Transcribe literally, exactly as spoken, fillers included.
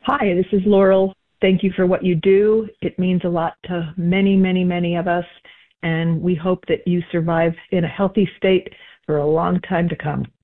Hi, this is Laurel. Thank you for what you do. It means a lot to many, many, many of us, and we hope that you survive in a healthy state for a long time to come.